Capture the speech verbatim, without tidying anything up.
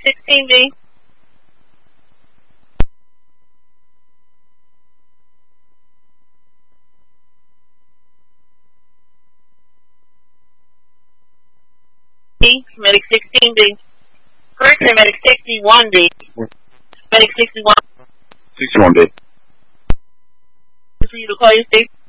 sixteen B. Medic sixteen B. Correction, Medic sixty-one B. Medic sixty-one. sixty-one B. For you to call your station.